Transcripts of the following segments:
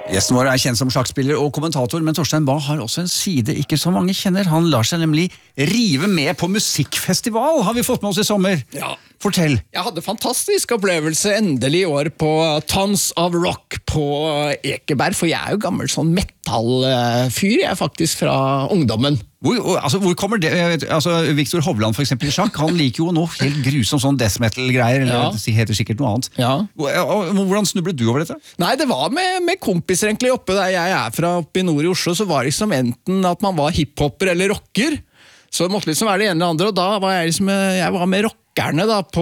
Gjesten vår kjent som sjakkspiller og kommentator, men Torstein Bae har også en side ikke så mange kjenner. Han lar seg nemlig rive med på musikkfestival, har vi fått med oss i sommer. Ja. Fortell. Jeg hadde fantastisk opplevelse endelig i år på Tons of Rock på Ekeberg, for jeg jo gammel sånn metallfyr, jeg faktisk fra ungdommen. Hvor kommer det? Victor Hovland for eksempel i sjakk, han liker jo noe helt grusomt sånn death metal-greier, eller det heter sikkert noe annet. Ja. Hvordan snublet du over dette? Nei, det var med kompiser egentlig oppe der jeg fra oppe i nord i Oslo, så var det liksom enten at man var hiphopper eller rocker, så det måtte liksom være det ene eller andre, og da var jeg liksom, jeg var med rockerne da på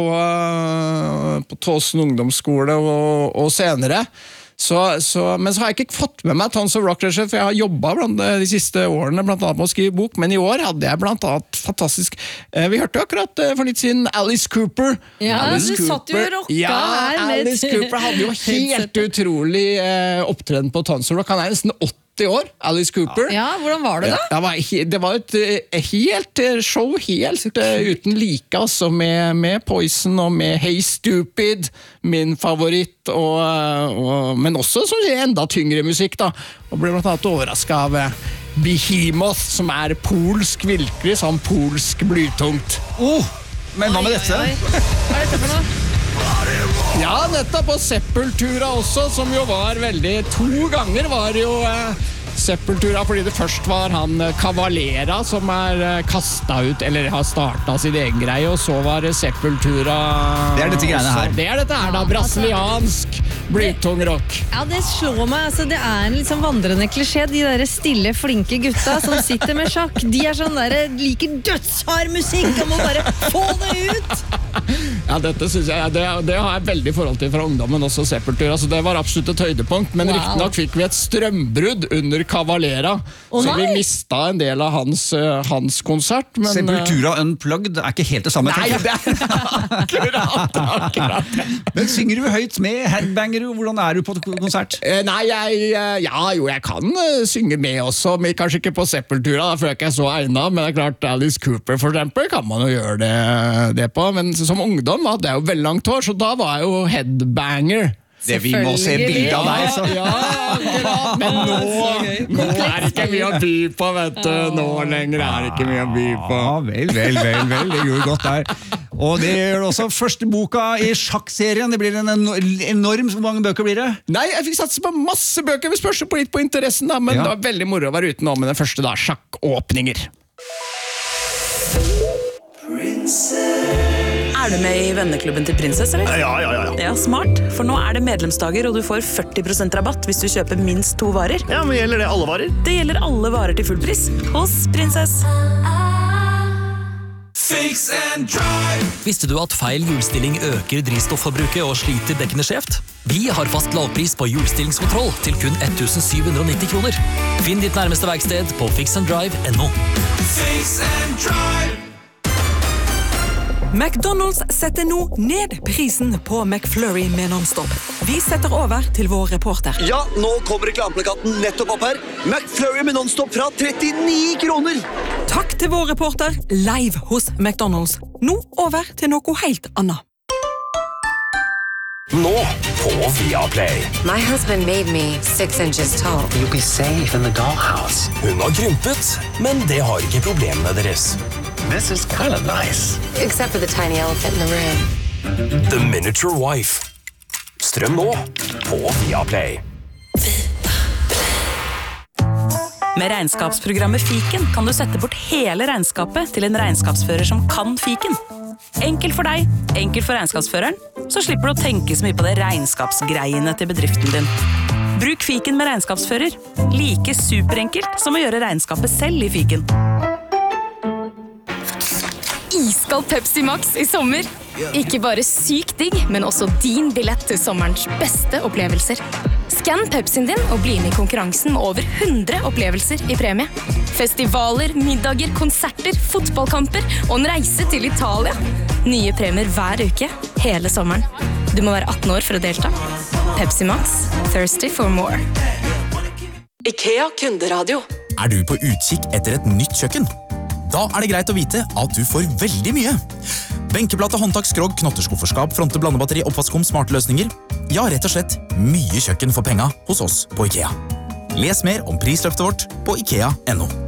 Tåsen ungdomsskole og senere. Men så har jeg ikke fått med meg Tons of Rock, for jeg har jobbet de siste årene blant annet med å skrive bok, men i år hadde jeg blant annet fantastisk vi hørte akkurat for litt siden Alice Cooper. Ja, du satt jo og rocka her med Alice Cooper hadde jo helt utrolig opptreden på Tons of Rock. Han nesten 80 år, Alice Cooper. Ja, hvordan var det da? Det var et helt show, helt uten like, altså, med Poison og med Hey Stupid, min favoritt, men også så enda tyngre musikk da, og ble blant annet overrasket av Behemoth, som polsk, virkelig sånn polsk blytungt. Men hva med dette? Hva dette for noe? Ja, dette på Sepultura også, som jo var veldig, 2 ganger var det jo Sepultura, fordi det først var han Cavalera som kastet ut, eller har startet sin egen greie, og så var det Sepultura. Det dette greiene her. Det dette her da, brasiliansk blytung rock. Ja, det slår meg, altså det en liksom vandrende klisjé, de der stille, flinke gutta som sitter med sjakk, de sånn der, liker dødshard musikk, og må bare få det ut. Ja, dette synes jeg, det har jeg veldig forhold til fra ungdommen også, Sepultura, så det var absolutt et høydepunkt, men riktig nok fikk vi et strømbrudd under Cavalera, så vi mistet en del av hans konsert. Men, Sepultura Unplugged ikke helt det samme. Nei, det akkurat. Men synger du høyt med headbanger? Hvordan du på konsert? Nei, jeg kan synge med også, men kanskje ikke på Sepultura, da føler jeg ikke så egnet, men det klart Alice Cooper for eksempel kan man jo gjøre det på, men som ungdom hadde jeg jo veldig langt hår, så da var jeg jo headbanger. Det vi må se bildet av deg, så. Ja, akkurat. Men nå det ikke mye å by på, vet du. Nå lenger det ikke mye å by på. Ja, vel, det gjorde godt der. Og det gjør også første boka i sjakkserien. Det blir en enorm, hvor mange bøker blir det? Nei, jeg fikk satse på masse bøker, vi spørs på litt på interessen da, men det var veldig moro å være ute nå med den første da, sjakkåpninger. Er du med i venneklubben til Prinsess, eller? Ja. Ja, smart. For nå det medlemsdager, og du får 40% rabatt hvis du kjøper minst 2 varer. Ja, men gjelder det alle varer? Det gjelder alle varer til full pris hos Prinsess. Fix and drive. Visste du at feil hjulstilling øker drivstofforbruket og sliter dekkene skjevt? Vi har fast lavpris på hjulstillingskontroll til kun 1790 kroner. Finn ditt nærmeste verksted på fixanddrive.no. Fix and drive. McDonald's setter nå ned prisen på McFlurry med non-stop. Vi setter over til vår reporter. Ja, nå kommer reklameplakaten nettopp opp her. McFlurry med non-stop fra 39 kroner. Takk til vår reporter live hos McDonald's. Nå over til noe helt annet. Nå på Viaplay. My husband made me 6 inches tall. You'll be safe in the dollhouse. Hun har krympet, men det har ikke problemene deres. This is kind of nice. Except for the tiny elephant in the room. The Miniature Wife. Strøm nå på Viaplay. Med regnskapsprogrammet Fiken kan du sette bort hele regnskapet til en regnskapsfører som kan Fiken. Enkelt for deg, enkelt for regnskapsføreren, så slipper du å tenke så mye på det regnskapsgreiene til bedriften din. Bruk Fiken med regnskapsfører. Like superenkelt som å gjøre regnskapet selv i Fiken. Iskald Pepsi Max i sommer. Ikke bare sykt digg, men også din billett til sommerens beste opplevelser. Skann Pepsien din og bli med i konkurransen med over 100 opplevelser i premie. Festivaler, middager, konserter, fotballkamper og en reise til Italia. Nye premier hver uke, hele sommeren. Du må være 18 år for å delta. Pepsi Max, thirsty for more. IKEA Kunderadio. Du på utkikk etter et nytt kjøkken? Da det greit å vite at du får veldig mye. Benkeplate, håndtak, skrog, knotterskufferskap, fronte, blandebatteri, oppvaskom, smarte løsninger. Ja, rett og slett mye kjøkken for penga hos oss på IKEA. Les mer om prisløftet vårt på IKEA.no.